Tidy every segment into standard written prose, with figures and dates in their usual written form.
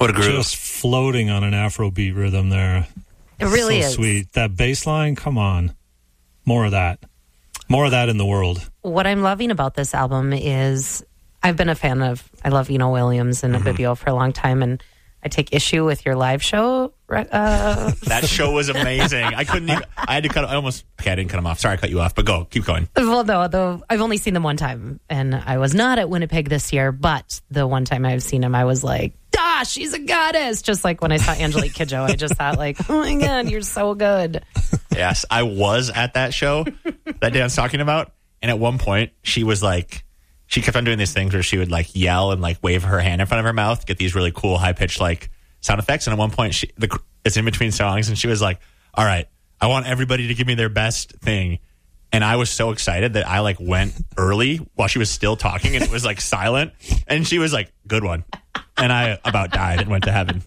What a groove. Just floating on an Afrobeat rhythm there. It really is. Sweet. That bass line, come on. More of that. More of that in the world. What I'm loving about this album is I love Eno Williams and Abibio for a long time, and I take issue with your live show. That show was amazing. I had to cut. I didn't cut him off. Sorry, I cut you off, but keep going. Well, no, I've only seen them one time, and I was not at Winnipeg this year, but the one time I've seen him, I was like, she's a goddess. Just like when I saw Angelique Kidjo, I just thought like, oh my God, you're so good. Yes, I was at that show that Dan's talking about. And at one point, she was like, she kept on doing these things where she would like yell and like wave her hand in front of her mouth, get these really cool high pitched like sound effects. And at one point, it's in between songs, and she was like, all right, I want everybody to give me their best thing. And I was so excited that I like went early while she was still talking, and it was like silent. And she was like, good one. And I about died and went to heaven.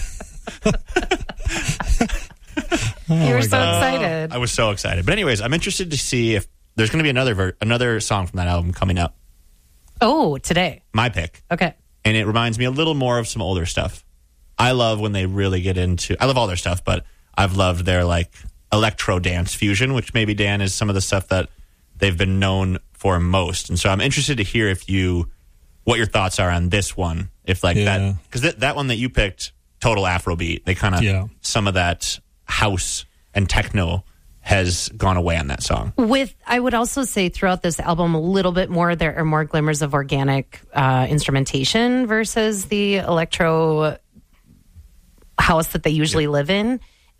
You were so excited. I was so excited. But anyways, I'm interested to see if there's going to be another song from that album coming up. Oh, today. My pick. Okay. And it reminds me a little more of some older stuff. I love when they really get into... I love all their stuff, but I've loved their like electro dance fusion, which maybe, Dan, is some of the stuff that they've been known for most. And so I'm interested to hear what your thoughts are on this one. If like that... Because that one that you picked, total Afrobeat, they kind of... Some of that house and techno has gone away on that song. I would also say throughout this album a little bit more, there are more glimmers of organic instrumentation versus the electro house that they usually live in.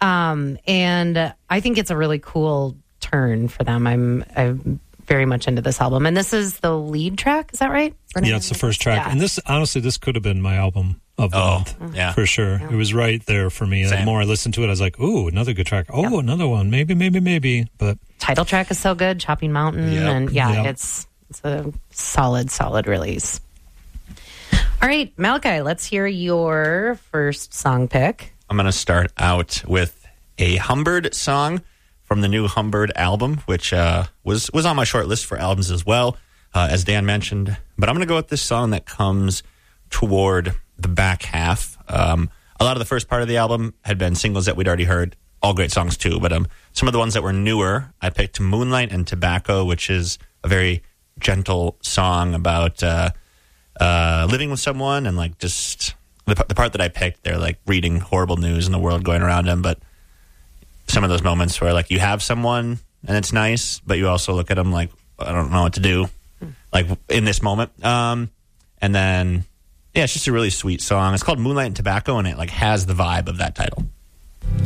And I think it's a really cool turn for them. I'm very much into this album. And this is the lead track, is that right? Yeah, it's the first track. Yeah. And this could have been my album of the month. Yeah. For sure. Yeah. It was right there for me. The more I listened to it, I was like, ooh, another good track. Oh, another one. Maybe. But title track is so good, Chopping Mountain. And it's a solid release. All right, Malachi, let's hear your first song pick. I'm going to start out with a Humbird song from the new Humbird album, which was on my short list for albums as well, as Dan mentioned. But I'm going to go with this song that comes toward the back half. A lot of the first part of the album had been singles that we'd already heard, all great songs too. But some of the ones that were newer, I picked Moonlight and Tobacco, which is a very gentle song about living with someone, and like just the part that I picked, they're like reading horrible news in the world going around them, but some of those moments where like you have someone and it's nice, but you also look at them like, I don't know what to do, like in this moment. And then, it's just a really sweet song. It's called Moonlight and Tobacco, and it like has the vibe of that title.